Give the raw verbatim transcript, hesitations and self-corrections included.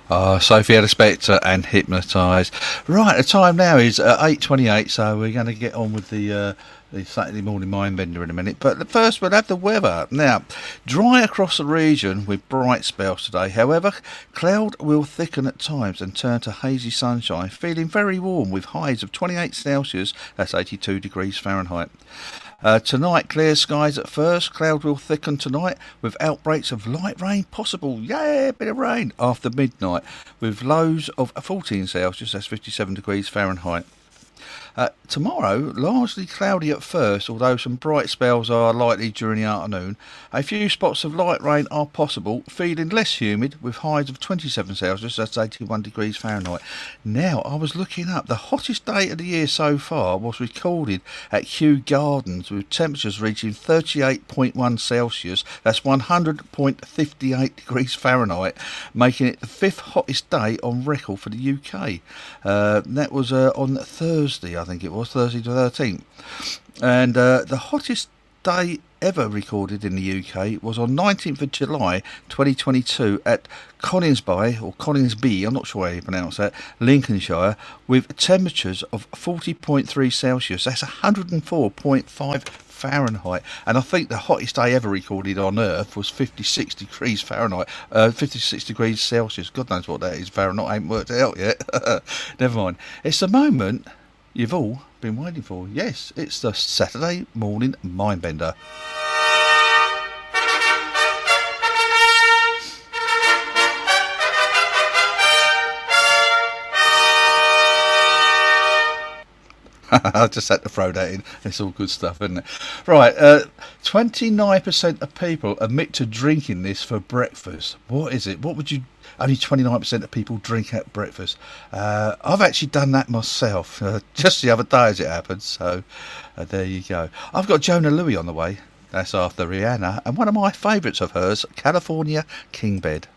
Uh, Sophie had a Spectre and Hypnotised. Right, the time now is uh, eight twenty-eight, so we're going to get on with the uh, the Saturday morning Mindbender in a minute. But first, we'll have the weather. Now, dry across the region with bright spells today. However, cloud will thicken at times and turn to hazy sunshine, feeling very warm with highs of twenty-eight Celsius, that's eighty-two degrees Fahrenheit. Uh, tonight, clear skies at first. Cloud will thicken tonight with outbreaks of light rain possible. Yeah, a bit of rain after midnight with lows of fourteen Celsius, that's fifty-seven degrees Fahrenheit. Uh, tomorrow, largely cloudy at first, although some bright spells are likely during the afternoon. A few spots of light rain are possible, feeling less humid with highs of twenty-seven Celsius, that's eighty-one degrees Fahrenheit. Now, I was looking up, the hottest day of the year so far was recorded at Kew Gardens with temperatures reaching thirty-eight point one Celsius, that's one hundred point five eight degrees Fahrenheit, making it the fifth hottest day on record for the U K. Uh, that was uh, on Thursday, I think it was, Thursday the thirteenth. And uh, the hottest day ever recorded in the U K was on nineteenth of July twenty twenty-two at Coningsby, or Coningsby, I'm not sure how you pronounce that, Lincolnshire, with temperatures of forty point three Celsius, that's one hundred four point five Fahrenheit. And I think the hottest day ever recorded on Earth was fifty-six degrees Fahrenheit, uh, fifty-six degrees Celsius. God knows what that is. Fahrenheit ain't worked it out yet. Never mind. It's the moment you've all been waiting for. Yes, it's the Saturday morning Mindbender. I just had to throw that in. It's all good stuff, isn't it? Right, uh, twenty-nine percent of people admit to drinking this for breakfast. What is it? What would you... Only twenty-nine percent of people drink at breakfast. Uh, I've actually done that myself, uh, just the other day as it happens. So, uh, there you go. I've got Jona Lewie on the way. That's after Rihanna. And one of my favourites of hers, California King Bed.